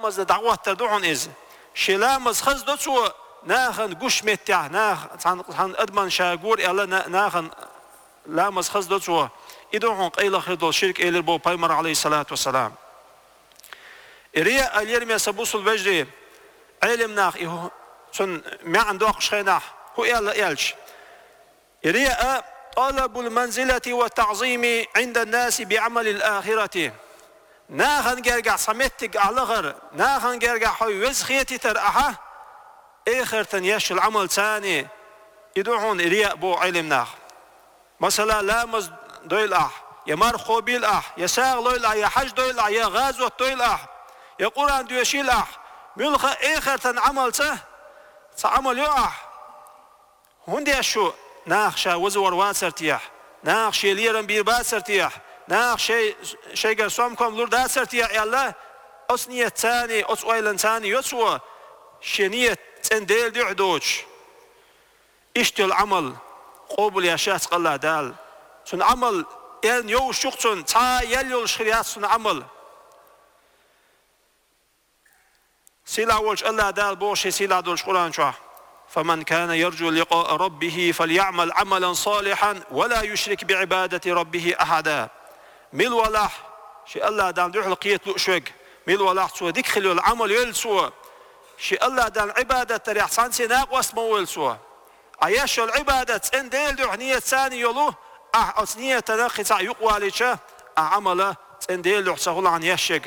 لامز دعوات تدعون إز شلامز خز دوتسو ناخن قش متع ناخ عن أدمن شاقور إلا ناخن لامز خز دوتسو يدعون قيل خدول شرك إلى البو بايمر عليه الصلاة والسلام إريا اليرمي سبوس البجري علم ناخ إيه سن ما عنده شيناح هو يلش إريا طلب المنزلة والتعظيم عند الناس بعمل الآخرة ناخن جرجع سمتك على غر ناخن جرجع حي وزخيتي ترأها آخر تنيش العمل ثاني يدعون إريا بو علم ناخ مثلا لامز دويل يمر خوبيل يساغ لويل يا حج دويل يا غازوة دويل يا قرآن دويشيل ملخ آخر تنعمل عمل يوح هندي أشو ناخ شا وزور واسرتيح ناخ شي ليرن بيربات سرتيح ناخ شي قرصومكم لوردات سرتيح يالله أصنية ثاني أصويلن ثاني يسوى شنية تنديل دعدوش اشتو العمل قبل يا شاس قلا دال سن عمل ين يو شقصن تا يليو الشريات سن عمل سيلا ولش الله دال بوشي سيلا دولش قرآن شوح فمن كان يرجو لقاء ربه فليعمل عملا صالحا ولا يشرك بعبادة ربه أحدا ميل ولاح شي الله دال دوح القيت لؤشوك ميل ولاح سوى ديك خلو العمل يلسوى شي الله دال عبادة تريح سانسي ناق واسمو يلسوى عياش العبادة انديل دوح نية ثاني يلو أصنية تناقي تاع يقوى ليشا عمله انديل دوح سهول عن يشيك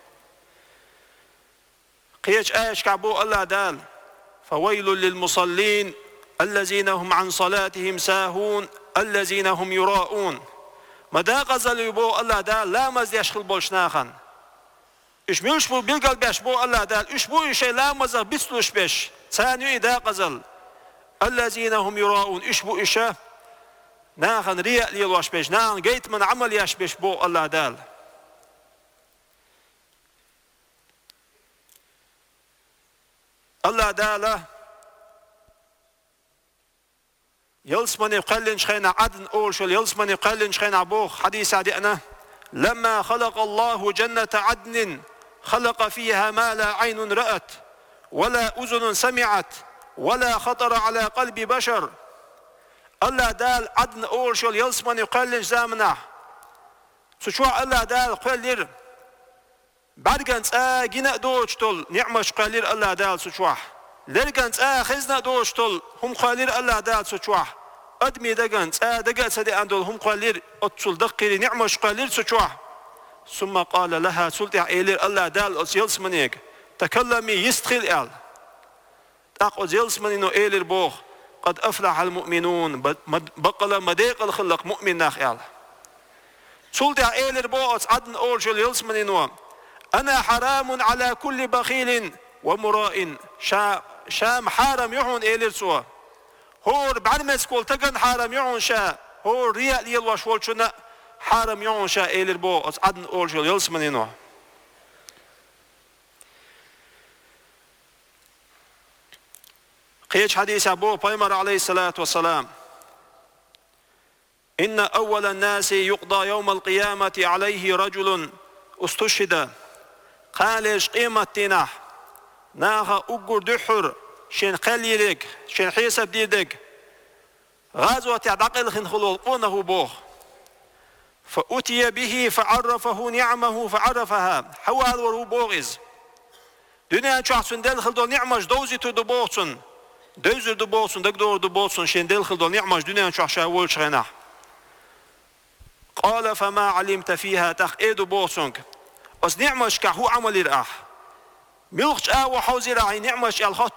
قيش آيش كعبو الله دال فويل للمصلين الذين هم عن صلاتهم ساهون الذين هم يراءون مدى غزل يبو الله دال لا مز يشخل بولشناخن إش ميوش بو بيلقل بيش بو الله دال إش بو إشي لا مز بيسلوش بيش ثاني إذا غزل الذين هم يراءون إش بو إشا ناخن رياء ليلواش بيش ناخن قيت من عمل ياش بيش بو الله دال الله داله يلسمني قلن شخينا عدن أول شو يلسمني قلن شخينا بوخ حديث عدئنا لما خلق الله جنة عدن خلق فيها ما لا عين رأت ولا أذن سمعت ولا خطر على قلب بشر الله دال عدن أول شو يلسمني قلن زامنا سشوا الله دال قلر بعدكنت جينا دوشتول نعمش قليل الله دال سشوا لركنت خزنا دوشتول هم قليل الله دال سشوا أدمي دكنت دقت سدي عندول هم قليل أتصل دقيري نعمش قليل سشوا ثم قال لها سلطع إلير الله دال أسيلس منيك تكلمي يستخيل إل تأخذ يلس منينو إلير بوخ قد أفلح المؤمنون بقلا مديق الخلق مؤمن ناخ إل سلطع إلير بوخ عدن أورجل يلس منينو أنا حرام على كل بخيل ومراء شام حرام يعون إلير سوا هور بعد ما سكول تجن حرام يعون شا هور ريال يلواش والشنا حرام يعون شا إلير بو عدن أورجل يلس منينو قيش حديث أبو بايمر عليه الصلاة والسلام إن أول الناس يقضى يوم القيامة عليه رجل استشهد قالش قيمة تناح ناغا أقر دحر شين قليلك شين حساب ديدك غازوة عدقل خنخلول قونه بوخ فأتي به فعرفه نعمه فعرفها حوال ورو بوغز دنيا شخص دل دول نعمش دوزي تو بوغسن دوزر بوغسن دكدور بوغسن شين دل دول نعمش دنيا شخص شاول شغناح قال فما علمت فيها تخ إيدو بوغسنك أص نعمش كهو عمل الأح ملخش وحوزي راعي نعمش الخط